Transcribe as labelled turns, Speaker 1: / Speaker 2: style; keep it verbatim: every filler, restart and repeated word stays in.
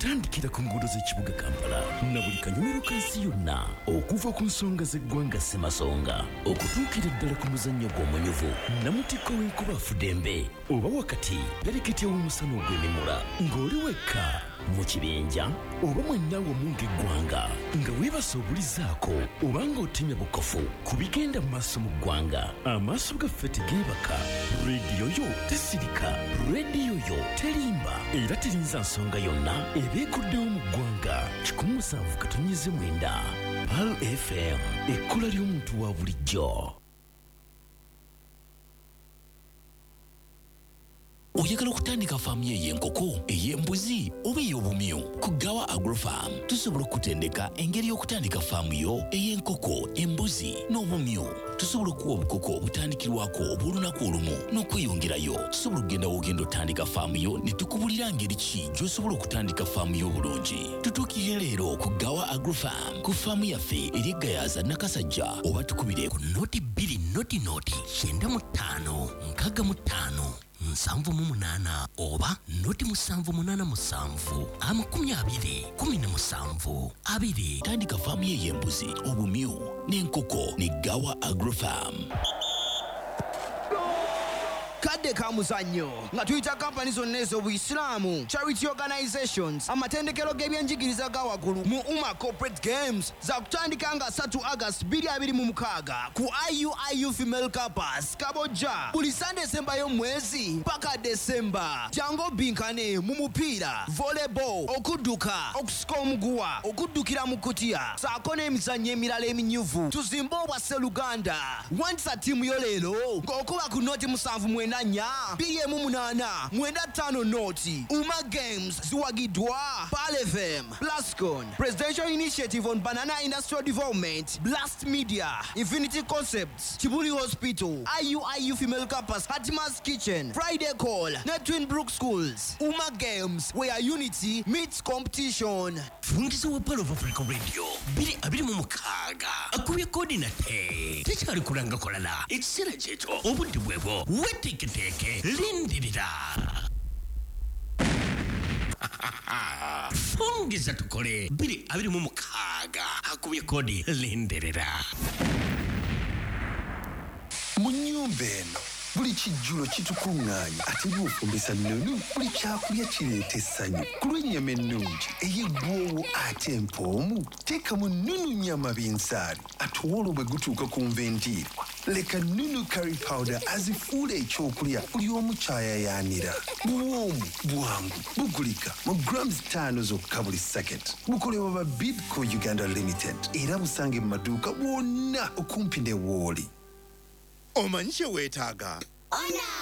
Speaker 1: okutandikira ku nguudo z'ekibuga Kampala na buli kanyomero kansi yonna okuva ku nsonga z'eggwanga Ssemasonga okutuukira ddala ku muzannyo gw'omunyuvu Namutikko w'enkuba Fudembe oba wakati galeketya w'omusana ogw'emimula ng'oli wekka mu kibinja oba mwenna wamu ng'eggwanga nga weebase obulizaako oba ng'otemya bukofu ku bigenda mu maaso mu ggwanga amaaso gaffe tegeebaka rediyo yo tesirika rediyo yo terimba era terinza nsonga yonna ebeekuddewo mu ggwanga kikumi musanvu katonnyeze mwenda P A L F M ekkola ly'omuntu wa bulijjo. Oyagala okutandika faamu y'enkoko ey'embuzi oba ey'obumyu ku Gawa Agrofarm tusobola okutendeka engeri y'okutandika faamu yo ey'enkoko embuzi n'obumyu. Tusobola okuwa obukoko obutandikirwako obw'olunaku olumu n'okweyongerayo. Tusobola okugenda w'ogenda otandika faamu yo ne tukubulira ngeri ki gy'osobola okutandika faamu yo obulungi. Tutuukire leero ku Gawa Agrofarm ku faamu yaffe eri Gayaza Nakasajja oba tukubire ku noti bbiri noti noti kyenda mu ttaano nkaaga mu ttaano nsanvu mu munaana oba noti musanvu munaana musanvu amakumi abiri kumi na musanvu abiri. Tandika faamu ye y'embuzi obumyu n'enkoko ne Gawa Agrofarm.
Speaker 2: Kadde ka muzannyo nga tuyita kampani zonna ez'Obuyisiraamu, charity organizations, amatendekero g'ebyenjigiriza ga waggulu mu Umma Corporate Games za kutandika nga three August bbiri abiri mu mukaaga ku I U I U Female Campus Kabojja buli Sunday esembayo mwezi paka December. Jango binkane mu mupiira, volleyball, okudduka, okusika omuguwa, okuddukira mu kutiya saako n'emizannyo emirala eminyuvu. Tuzimbe obwa Sseruganda. Wandisa ttiimu yo leero ng'okuba ku noti musanvu mwenda nnya bbiri emu munaana mwenda ttaano noti. Umma Games ziwagiddwa P A L F M, Plascon, Presidential Initiative on Banana Industrial Development, Blast Media, Infinity Concepts, Kibuli Hospital, I U I U Female Campus, Hatima's Kitchen, Friday Call, ne Twin Brook Schools. Umma Games, where unity meets competition.
Speaker 1: Fungizo wa P A L of Africa Radio bbiri abiri mu mukaaga akubye coordinate tekyali kulanga kolala ekiseera kyekyo obudde bwebwo weteeketeeke lindirira. Fungiza tukole bbiri abiri mu mukaaga akubye kodi lindirira.
Speaker 3: Mu nnyumba eno buli kijjulo kitukuŋŋaanya ate bw'ofumbisa nnono buli kyakulya kireeta essanyu ku lw'ennyama ennungi ey'eggwoowo ate empoomu teekamu nnunu nnyama binsaali ate olwo bwe gutuuka ku nvendiirwa leka nnunu curry powder azifuula ekyokulya buli omu kyayayaanira. Buwoomu bwangu bugulika mu grams ttaano zokka buli saketi. Bukolebwa ba Bidco Uganda Limited era busange mu maduuka bwonna okumpi ne Wooli.
Speaker 4: Omanyi kye weetaaga?